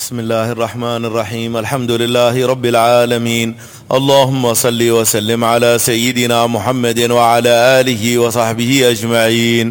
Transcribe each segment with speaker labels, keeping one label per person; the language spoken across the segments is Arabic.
Speaker 1: بسم الله الرحمن الرحيم. الحمد لله رب العالمين. اللهم صل وسلم على سيدنا محمد وعلى آله وصحبه أجمعين.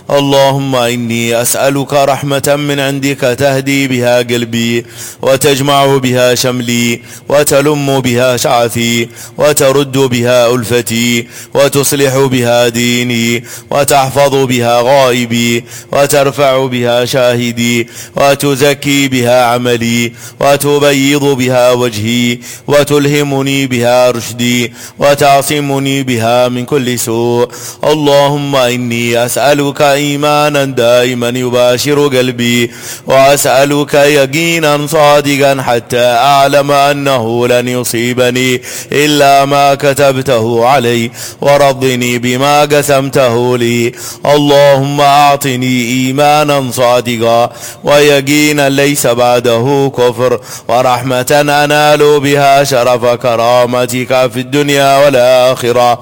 Speaker 1: اللهم إني أسألك رحمة من عندك تهدي بها قلبي وتجمع بها شملي وتلم بها شعثي وترد بها ألفتي وتصلح بها ديني وتحفظ بها غائبي وترفع بها شاهدي وتزكي بها عملي وتبيض بها وجهي وتلهمني بها رشدي وتعصمني بها من كل سوء. اللهم إني أسألك إيمانا دائما يباشر قلبي، وأسألك يقينا صادقا حتى أعلم أنه لن يصيبني إلا ما كتبته علي، ورضني بما قسمته لي. اللهم أعطني إيمانا صادقا ويقينا ليس بعده كفر، ورحمة أنال بها شرف كرامتك في الدنيا والآخرة.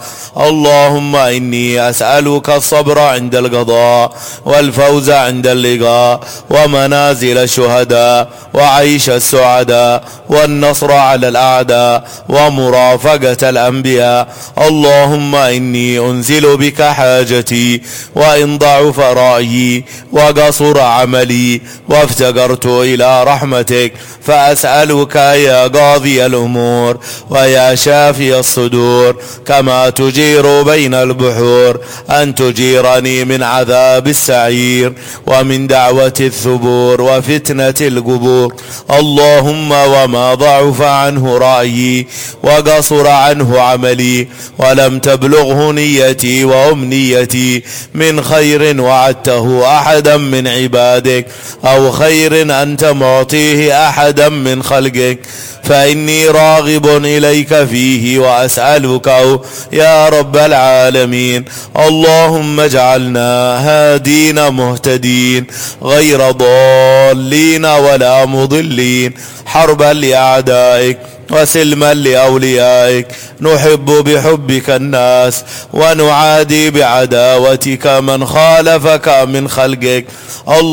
Speaker 1: اللهم إني أسألك الصبر عند القضاء والفوز عند اللقاء ومنازل الشهداء وعيش السعداء والنصر على الأعداء ومرافقة الأنبياء. اللهم إني أنزل بك حاجتي، وإن ضعف رأيي وقصر عملي وافتقرت إلى رحمتك، فأسألك يا قاضي الأمور ويا شافي الصدور، كما تجير بين البحور، أن تجيرني من عذاب السعير ومن دعوة الثبور وفتنة القبور. اللهم وما ضعف عنه رأيي وقصر عنه عملي ولم تبلغه نيتي وأمنيتي من خير وعدته أحدا من عبادك، أو خير أنت معطيه أحدا من خلقك، فإني راغب إليك فيه وأسألك يا رب العالمين. اللهم اجعلنا هادين مهتدين غير ضالين ولا مضلين، حربا لأعدائك وسلما لأوليائك، نحب بحبك الناس ونعادي بعداوتك من خالفك من خلقك.